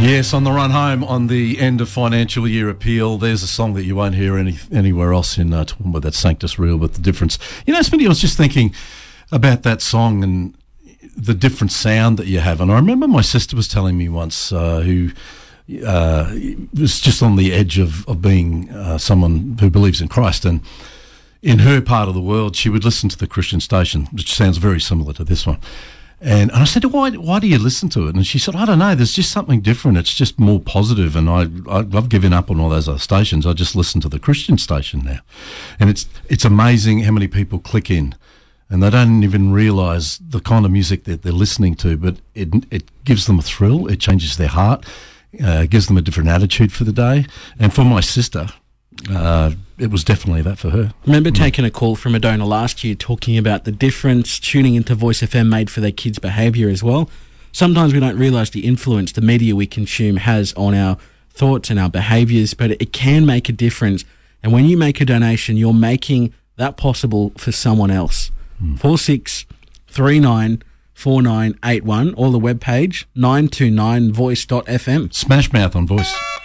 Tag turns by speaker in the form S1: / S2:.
S1: Yes, on the run home on the end of financial year appeal, there's a song that you won't hear anywhere else in Toowoomba, that's Sanctus Real, but the difference. You know, Smitty, I was just thinking about that song and the different sound that you have. And I remember my sister was telling me once, who was just on the edge of being someone who believes in Christ, and in her part of the world, she would listen to the Christian station, which sounds very similar to this one. And I said, why do you listen to it? And she said, I don't know, there's just something different. It's just more positive, and I've given up on all those other stations. I just listen to the Christian station now. And it's amazing how many people click in, and they don't even realise the kind of music that they're listening to, but it gives them a thrill, it changes their heart, gives them a different attitude for the day. And for my sister, it was definitely that for her.
S2: I remember taking a call from a donor last year talking about the difference tuning into Voice FM made for their kids' behaviour as well. Sometimes we don't realise the influence the media we consume has on our thoughts and our behaviours, but it can make a difference. And when you make a donation, you're making that possible for someone else. 46394981 or the webpage 929voice.fm.
S1: Smash Mouth on Voice.